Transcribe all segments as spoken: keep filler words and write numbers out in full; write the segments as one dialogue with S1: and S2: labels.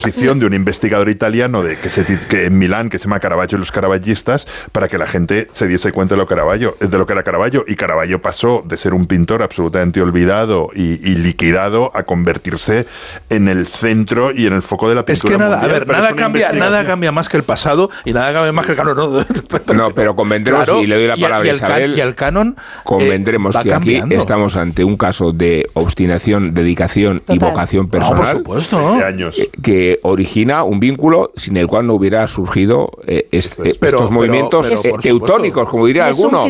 S1: posición de un investigador italiano de que, se, que en Milán, que se llama Caravaggio y los caravallistas, para que la gente se diese cuenta de lo, Caravaggio, de lo que era Caravaggio. Y Caravaggio pasó de ser un pintor absolutamente olvidado y, y liquidado a convertirse en el centro y en el foco de la pintura
S2: Es que nada,
S1: mundial.
S2: a ver, nada cambia, nada cambia más que el pasado y nada cambia más que el canon. No,
S3: no pero convendremos, claro, y le doy la palabra a Isabel,
S2: y el canon
S3: convendremos eh, que aquí estamos ante un caso de obstinación, dedicación Total. y vocación personal.
S2: No, por supuesto.
S1: De años.
S3: Que, que origina un vínculo sin el cual no hubiera surgido eh, est, pero, estos pero, movimientos pero, pero, teutónicos, como diría alguno.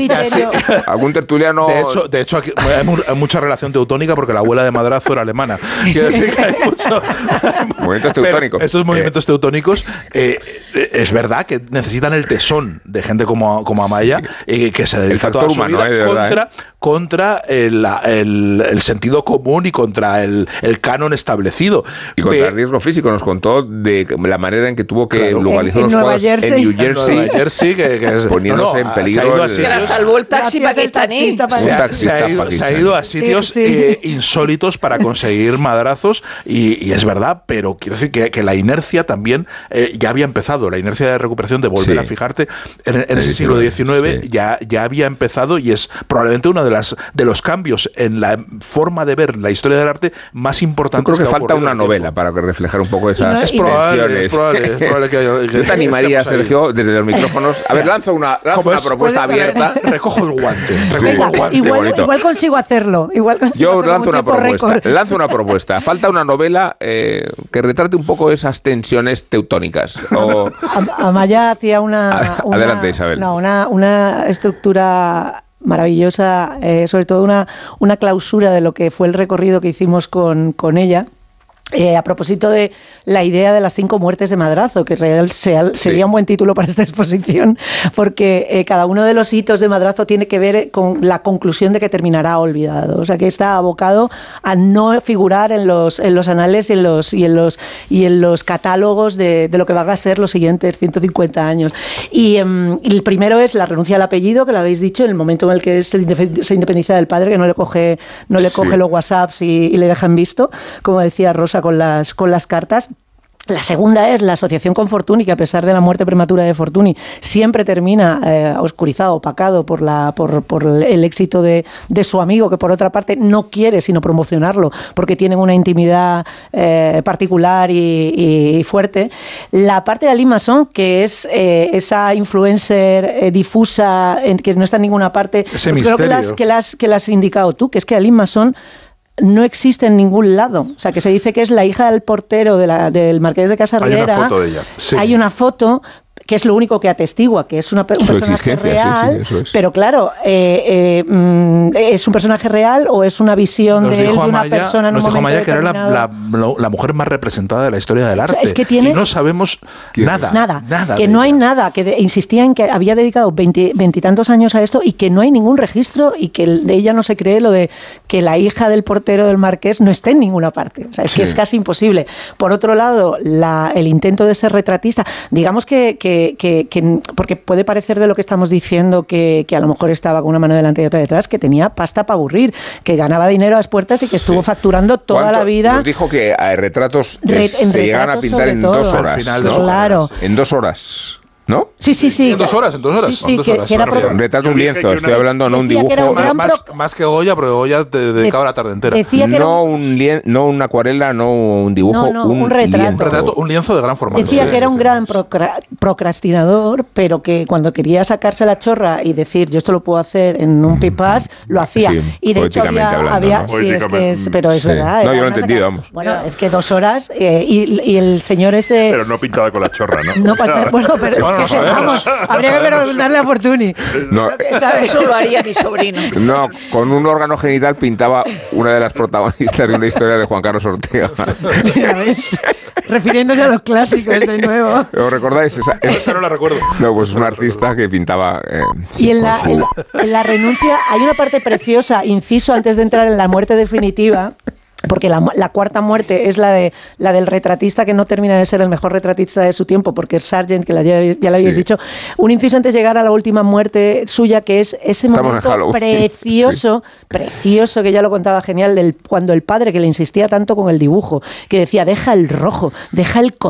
S3: Algún tertuliano.
S2: De hecho, de hecho aquí hay, hay mucha relación teutónica porque la abuela de Madrazo era alemana. Quiero decir que hay mucho,
S3: movimientos teutónicos.
S2: Esos movimientos eh. teutónicos eh, es verdad que necesitan el tesón de gente como, como Amaya, sí. eh, que se dedica toda su vida eh, contra, verdad, eh. contra el, el, el sentido común y contra el, el canon establecido.
S3: Y contra Pe el riesgo físico. Nos contó de la manera en que tuvo que claro. localizar los cuadros
S4: Jersey.
S3: en New Jersey,
S2: en Nueva Jersey que, que es,
S3: poniéndose
S2: no, no,
S3: en peligro.
S4: Se la salvó el taxi pakistaní.
S2: Se, ha, se, ha ido, se ha ido a sitios sí, sí. Eh, insólitos para conseguir madrazos y, y es verdad, pero quiero decir que, que la inercia también eh, ya había empezado, la inercia de recuperación de volver sí. a fijarte en, en ese siglo diecinueve sí. ya, ya había empezado y es probablemente uno de, las, de los cambios en la forma de ver la historia del arte más importantes.
S3: Yo creo que, que falta una novela para reflejar un poco esas
S2: no, es probable, es probable, es probable que, haya, que
S3: yo te animaría, Sergio, desde los micrófonos. A ver, lanzo una, lanzo una propuesta abierta.
S2: Recojo el guante. Recojo
S4: sí,
S2: el guante.
S4: Igual, igual consigo hacerlo. Igual consigo
S3: yo
S4: hacerlo
S3: lanzo una propuesta.
S4: Récord.
S3: Lanzo una propuesta. Falta una novela eh, que retrate un poco esas tensiones teutónicas. O...
S4: Amaya hacía una, una.
S3: Adelante, Isabel.
S4: No, una, una estructura maravillosa, eh, sobre todo una, una clausura de lo que fue el recorrido que hicimos con, con ella. Eh, a propósito de la idea de las cinco muertes de Madrazo, que real sea, sería sí. un buen título para esta exposición, porque eh, cada uno de los hitos de Madrazo tiene que ver con la conclusión de que terminará olvidado, o sea que está abocado a no figurar en los, en los anales y en los, y en los, y en los catálogos de, de lo que van a ser los siguientes ciento cincuenta años. Y, um, y el primero es la renuncia al apellido, que lo habéis dicho, en el momento en el que se independiza del padre, que no le coge, no le coge sí. los WhatsApps y, y le dejan visto, como decía Rosa con las, con las cartas. La segunda es la asociación con Fortuny, que a pesar de la muerte prematura de Fortuny siempre termina eh, oscurizado, opacado por, la, por, por el éxito de, de su amigo, que por otra parte no quiere sino promocionarlo porque tienen una intimidad eh, particular y, y fuerte. La parte de Aline Masson, que es eh, esa influencer eh, difusa en, que no está en ninguna parte,
S2: ese
S4: creo que las, que, las, que las has indicado tú, que es que Aline Masson no existe en ningún lado. O sea, que se dice que es la hija del portero de la, del Marqués de Casarriera.
S1: Hay una foto de ella.
S4: Sí. Hay una foto que es lo único que atestigua, que es una, un
S3: su
S4: personaje real,
S3: sí, sí, eso es.
S4: Pero claro, eh, eh, ¿es un personaje real o es una visión
S2: nos
S4: de él, de una
S2: Amaya,
S4: persona en un momento
S2: Amaya que era la, la,
S4: determinado?
S2: la mujer más representada de la historia del arte.
S4: Es que tiene,
S2: y no sabemos nada.
S4: Nada,
S2: nada
S4: que no hay nada, que de, insistía en que había dedicado veintitantos años a esto y que no hay ningún registro y que de ella no se cree lo de que la hija del portero del Marqués no esté en ninguna parte. O sea, es sí. que es casi imposible. Por otro lado, la, el intento de ser retratista, digamos que, que, que, que porque puede parecer de lo que estamos diciendo que, que a lo mejor estaba con una mano delante y otra detrás, que tenía pasta para aburrir, que ganaba dinero a las puertas y que estuvo sí. facturando toda la vida.
S3: Nos dijo que hay retratos
S4: Re,
S3: se llegan a pintar en
S4: todo.
S3: dos horas.
S2: Final,
S3: ¿no?
S2: dos
S4: claro.
S2: horas.
S3: En dos horas. ¿No?
S4: Sí, sí, sí.
S2: En dos horas, en dos horas.
S4: Sí, sí,
S2: dos
S4: que,
S2: horas
S4: que era pro...
S3: retrato un lienzo, estoy hablando, no un dibujo.
S4: Un
S2: más, más,
S4: pro...
S2: más que Goya, pero Goya te dedicaba la tarde entera.
S4: Decía que
S3: no,
S4: era...
S3: un lien... no una acuarela, no un dibujo,
S4: no, no,
S3: un,
S4: un retrato.
S3: lienzo.
S2: Un retrato, un lienzo de gran formato.
S4: Decía
S2: sí,
S4: que era un
S2: sí,
S4: gran
S2: sí.
S4: procra... procrastinador, pero que cuando quería sacarse la chorra y decir yo esto lo puedo hacer en un pipas, lo hacía.
S3: Sí,
S4: y de hecho había...
S3: hablando,
S4: había
S3: ¿no?
S4: sí, es que es, pero es
S3: sí.
S4: verdad.
S3: No, yo lo he entendido, vamos.
S4: Bueno, es que dos horas eh, y, y el señor este...
S1: Pero no pintaba con la chorra, ¿no?
S4: No, para, bueno, pero
S2: bueno,
S4: que
S2: no
S4: sepamos, habría que preguntarle a Fortuny.
S3: No,
S5: eso lo haría mi sobrino.
S3: No, con un órgano genital pintaba una de las protagonistas de una historia de Juan Carlos Ortega.
S4: Ya ves, refiriéndose a los clásicos de nuevo.
S3: ¿Os recordáis? Esa,
S2: esa no la recuerdo.
S3: No, pues es un artista que pintaba... Eh,
S4: sí, y en la, en, en la renuncia hay una parte preciosa, inciso antes de entrar en la muerte definitiva, porque la, la cuarta muerte es la de la del retratista que no termina de ser el mejor retratista de su tiempo, porque es Sargent, que la, ya, ya le habéis sí. dicho. Un inficio antes de llegar a la última muerte suya, que es ese Estamos momento precioso, sí. precioso, que ya lo contaba genial, del cuando el padre, que le insistía tanto con el dibujo, que decía, deja el rojo, deja el color,